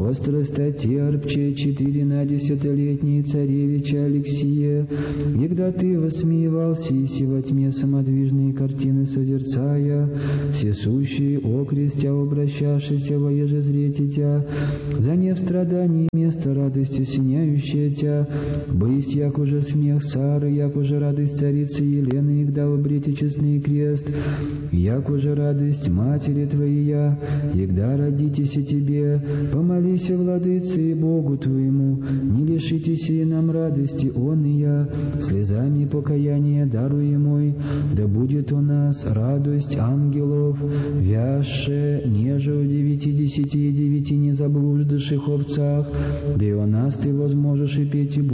остростотерпче 14-летний царевича Алексия, когда ты восмеивался и во тьме самодвижные картины созерцая, всесущий окрестя обращавшийся воеже зрете тя, за не в страдании место радости синяющая тя, бысть, як уже смех Сары, як уже радость царицы Елены, когда обрете честный крест, як уже радость матери твоя, егда родитесь и тебе, помолися, владыце и Богу твоему, не лишитесь и нам радости, он и я, слезами покаяния даруй мой, да будет у нас радость ангелов, вяжше, неже у 99 незаблуждавших овцах, да и у нас ты возможешь и петь и